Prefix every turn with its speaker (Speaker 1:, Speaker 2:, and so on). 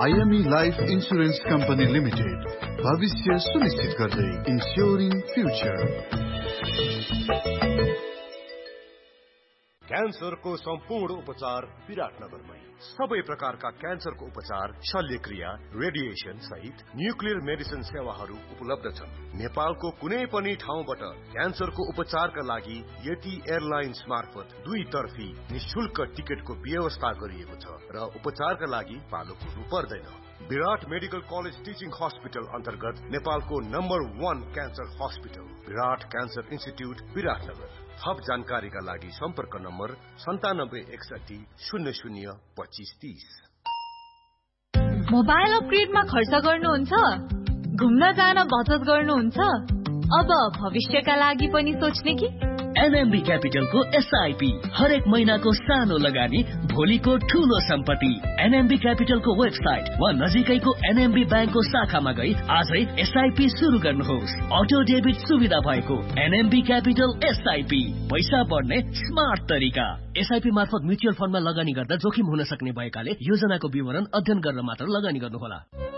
Speaker 1: IME life insurance company limited, भविष्य सुनिश्चित गर्दै इन्स्योरिङ फ्युचर।
Speaker 2: क्यान्सरको सम्पूर्ण उपचार विराटनगरमै। सबै प्रकारका क्यान्सरको उपचार, शल्यक्रिया, रेडिएसन सहित न्युक्लियर मेडिसिन सेवाहरू उपलब्ध छन्। नेपालको कुनै पनि ठाउँबाट क्यान्सरको उपचारका लागि यति एयरलाइन्स मार्फत 2 तर्फी निशुल्क टिकटको व्यवस्था गरिएको छ र उपचारका लागि पालो कुर्नु पर्दैन। विराट मेडिकल कलेज टिचिङ हस्पिटल अन्तर्गत नेपालको नम्बर 1 क्यान्सर हस्पिटल विराट क्यान्सर इन्स्टिट्युट विराटनगर। थप जानकारीका लागि सम्पर्क नम्बर 9761002530।
Speaker 3: मोबाइल अपग्रेडमा खर्च गर्नुहुन्छ? घुम्न जान बचत गर्नुहुन्छ? अब भविष्यका लागि पनि सोच्ने कि?
Speaker 4: एनएमबी क्यापिटलको एसआईपी हरेक महिनाको सानो लगानी भोलिको ठूलो सम्पत्ति। एनएमबी क्यापिटलको वेबसाइट वा नजिकैको एनएमबी ब्याङ्कको शाखामा गई आजै एसआईपी सुरु गर्नुहोस्। अटो डेबिट सुविधा भएको एनएमबी क्यापिटल एसआईपी, पैसा बढ्ने स्मार्ट तरिका। एसआईपी मार्फत म्युचुअल फन्डमा लगानी गर्दा जोखिम हुन सक्ने भएकाले योजनाको विवरण अध्ययन गरेर मात्र लगानी गर्नुहोला।